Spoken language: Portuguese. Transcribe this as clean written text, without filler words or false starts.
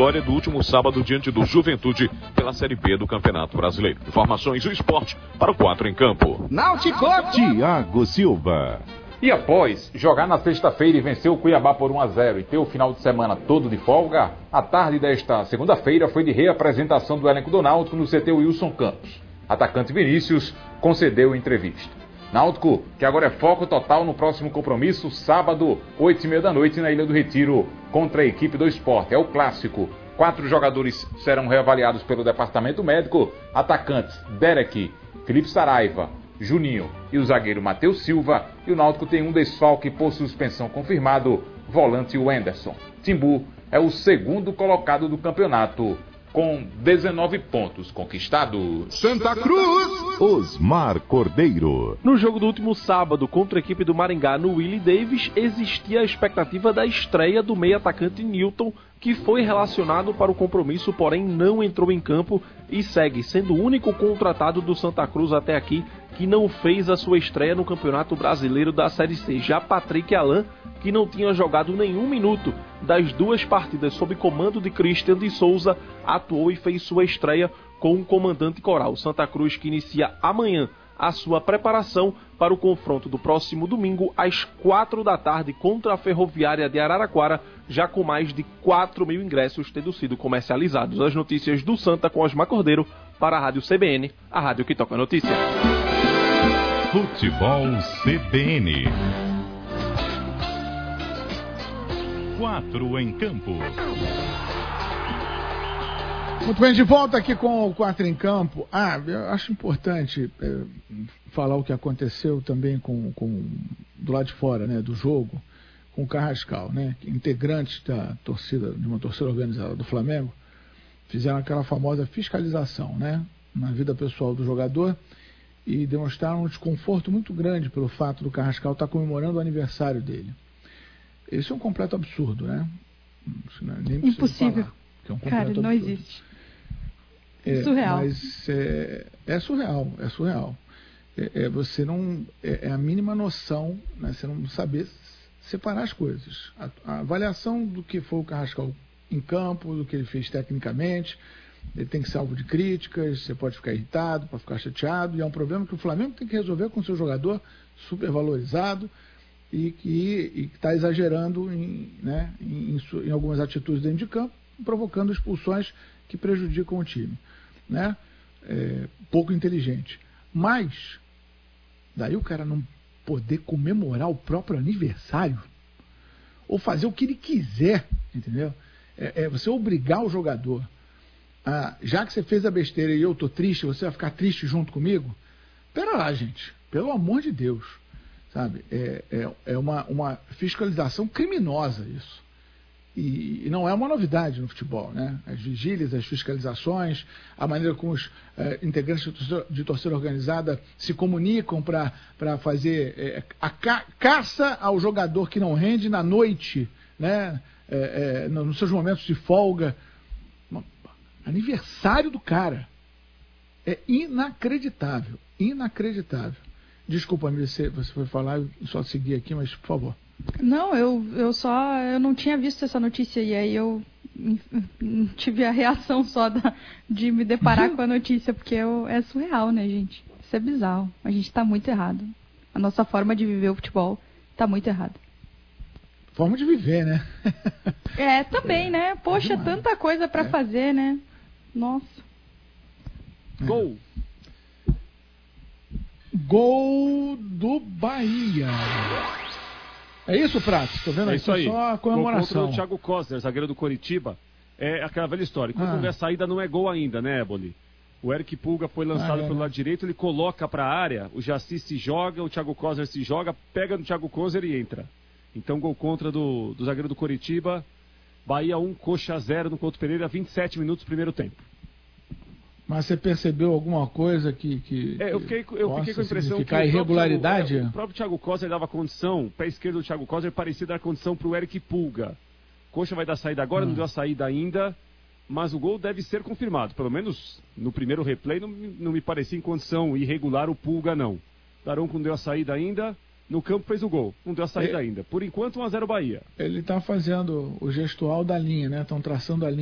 Vitória do último sábado diante do Juventude pela Série B do Campeonato Brasileiro. Informações do esporte para o 4 em Campo. Náutico, Thiago Silva. E após jogar na sexta-feira e vencer o Cuiabá por 1-0 e ter o final de semana todo de folga, a tarde desta segunda-feira foi de reapresentação do elenco do Náutico no CT Wilson Campos. Atacante Vinícius concedeu entrevista. Náutico, que agora é foco total no próximo compromisso, sábado, 8h30 da noite, na Ilha do Retiro, contra a equipe do Sport. É o clássico. 4 jogadores serão reavaliados pelo departamento médico. Atacantes Derek, Felipe Saraiva, Juninho e o zagueiro Matheus Silva. E o Náutico tem um desfalque por suspensão confirmado, volante Wenderson. Timbu é o segundo colocado do campeonato, com 19 pontos conquistados. Santa Cruz, Osmar Cordeiro. No jogo do último sábado contra a equipe do Maringá no Willie Davis, existia a expectativa da estreia do meio-atacante Newton, que foi relacionado para o compromisso, porém não entrou em campo e segue sendo o único contratado do Santa Cruz até aqui que não fez a sua estreia no Campeonato Brasileiro da Série C. Já Patrick Alain, que não tinha jogado nenhum minuto das 2 partidas sob comando de Christian de Souza, atuou e fez sua estreia com o comandante Coral. Santa Cruz, que inicia amanhã a sua preparação para o confronto do próximo domingo às 4 da tarde contra a Ferroviária de Araraquara, já com mais de 4.000 ingressos tendo sido comercializados. As notícias do Santa com Osmar Cordeiro para a Rádio CBN, a rádio que toca a notícia. Futebol CBN. 4 em Campo. Muito bem, de volta aqui com o 4 em Campo. Eu acho importante falar o que aconteceu também com do lado de fora, né, do jogo, com o Carrascal, né, integrantes da torcida, de uma torcida organizada do Flamengo, fizeram aquela famosa fiscalização, né, na vida pessoal do jogador e demonstraram um desconforto muito grande pelo fato do Carrascal estar comemorando o aniversário dele. Isso é um completo absurdo, né? Nem impossível. Falar, que é um cara, absurdo. não existe. Surreal. Mas é surreal. Você não... É a mínima noção, né? Você não saber separar as coisas. A avaliação do que foi o Carrascal em campo, do que ele fez tecnicamente, ele tem que ser alvo de críticas, você pode ficar irritado, pode ficar chateado, e é um problema que o Flamengo tem que resolver com o seu jogador supervalorizado e que está exagerando em algumas atitudes dentro de campo, provocando expulsões que prejudicam o time, né? Pouco inteligente. Mas daí o cara não poder comemorar o próprio aniversário ou fazer o que ele quiser, entendeu? Você obrigar o jogador já que você fez a besteira e eu tô triste, você vai ficar triste junto comigo? Pera lá, gente, pelo amor de Deus, sabe? É uma fiscalização criminosa isso. E não é uma novidade no futebol, né? As vigílias, as fiscalizações, a maneira como os integrantes de torcida organizada se comunicam para fazer a caça ao jogador que não rende na noite, né? Nos seus momentos de folga. Aniversário do cara. É inacreditável. Desculpa, você foi falar, eu só segui aqui, mas por favor. Não, eu não tinha visto essa notícia e aí eu tive a reação só de me deparar com a notícia, porque é surreal, né, gente? Isso é bizarro. A gente tá muito errado. A nossa forma de viver o futebol tá muito errada. Forma de viver, né? Também, né? Poxa, tanta coisa pra fazer, né? Nossa. Gol. Gol do Bahia. É isso, Prato? Tô vendo isso aí. Só a comemoração. Gol contra o Thiago Cosner, zagueiro do Coritiba. É aquela velha história. Quando a saída não é gol ainda, né, Eboli? O Eric Pulga foi lançado pelo lado direito, ele coloca pra área, o Jaci se joga, o Thiago Cosner se joga, pega no Thiago Cosner e entra. Então, gol contra do zagueiro do Coritiba. Bahia 1, Coxa 0 no Couto Pereira, 27 minutos, primeiro tempo. Mas você percebeu alguma coisa que eu fiquei com a impressão que irregularidade? O próprio Thiago Cosner dava condição, pé esquerdo do Thiago Cosner parecia dar condição para o Eric Pulga. Coxa vai dar saída agora, não deu a saída ainda, mas o gol deve ser confirmado. Pelo menos no primeiro replay não me parecia em condição irregular o Pulga, não. Daronco não deu a saída ainda, no campo fez o gol, não deu a saída ainda. Por enquanto 1-0 Bahia. Ele está fazendo o gestual da linha, né? Estão traçando a linha.